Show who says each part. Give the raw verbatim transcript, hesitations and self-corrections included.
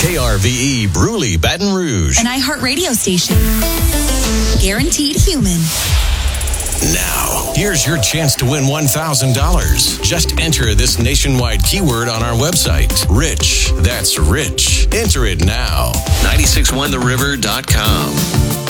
Speaker 1: K R V E Bruley, Baton Rouge.
Speaker 2: An iHeartRadio station. Guaranteed human.
Speaker 1: Now, here's your chance to win one thousand dollars. Just enter this nationwide keyword on our website. Rich. That's rich. Enter it now. nine six one the river dot com.